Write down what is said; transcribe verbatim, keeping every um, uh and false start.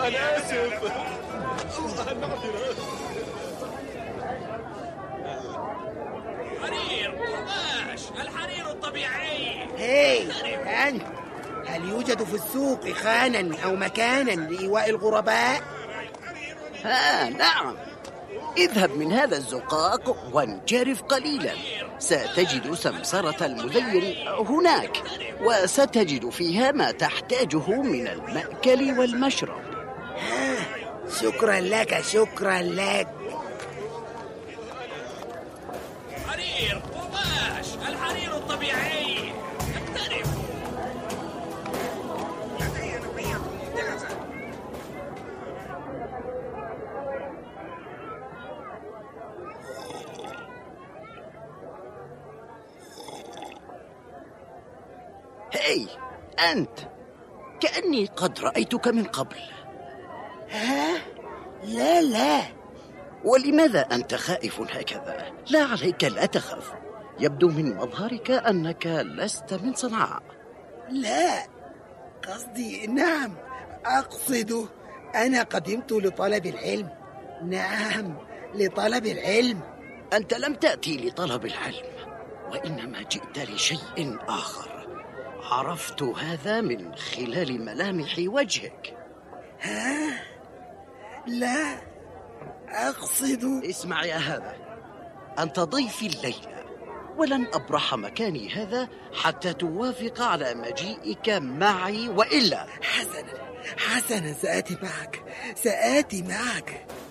أنا آسف. حرير قماش، الحرير الطبيعي. هاي أنت، هل يوجد في السوق خانا أو مكانا لإيواء الغرباء؟ ها نعم، اذهب من هذا الزقاق وانجرف قليلا، ستجد سمسرة المزين هناك، وستجد فيها ما تحتاجه من المأكل والمشرب. ها، شكرا لك شكرا لك. حرير قماش، الحرير الطبيعي. اقترب. هاي أنت، كأني قد رأيتك من قبل. ها؟ لا لا. ولماذا أنت خائف هكذا؟ لا عليك، لا تخف، يبدو من مظهرك أنك لست من صنعاء. لا، قصدي نعم، أقصد أنا قدمت لطلب العلم. نعم، لطلب العلم. أنت لم تأتي لطلب العلم، وإنما جئت لشيء آخر. عرفت هذا من خلال ملامح وجهك. ها؟ لا، أقصد. اسمع يا هذا، أنت ضيفي الليلة، ولن أبرح مكاني هذا حتى توافق على مجيئك معي، وإلا حسنا حسنا، سآتي معك سآتي معك.